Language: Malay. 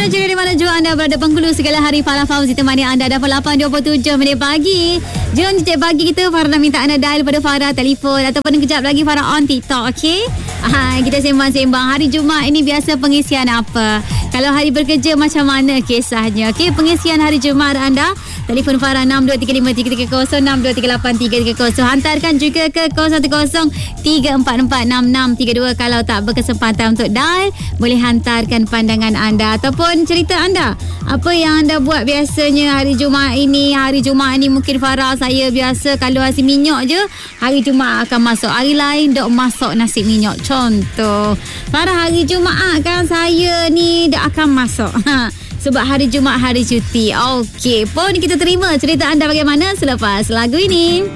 saja dari mana jua anda berada, Bengkulu segala hari. Farah Fauzi temani anda dah 8.27 minit pagi. Jom setiap pagi kita Farah nak minta anda dial pada Farah telefon ataupun kejap lagi Farah on TikTok, okey? Kita sembang-sembang. Hari Jumaat ini biasa pengisian apa? Kalau hari bekerja macam mana kisahnya? Okey, pengisian hari Jumaat anda. Telefon Farah 62353330, 62383330. Hantarkan juga ke 0103446632. Kalau tak berkesempatan untuk dial, boleh hantarkan pandangan anda ataupun cerita anda. Apa yang anda buat biasanya hari Jumaat ini? Hari Jumaat ini mungkin Farah, saya biasa kalau nasi minyak je, hari Jumaat akan masuk. Hari lain dok masak nasi minyak. Contoh, Farah hari Jumaat kan saya ni dak akan masak. Sebab hari Jumaat hari cuti. Okey, pun kita terima cerita anda bagaimana selepas lagu ini.